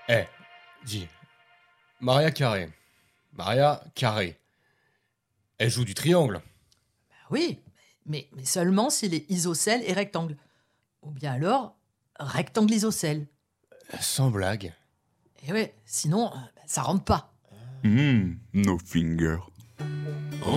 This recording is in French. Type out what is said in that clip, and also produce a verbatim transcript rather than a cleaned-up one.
Eh, dis, Maria Carré. Maria Carré. Elle joue du triangle. Bah oui, mais, mais seulement s'il est isocèle et rectangle. Ou bien alors, rectangle isocèle. Sans blague. Et ouais, sinon, euh, bah, ça rentre pas. Hmm, no finger.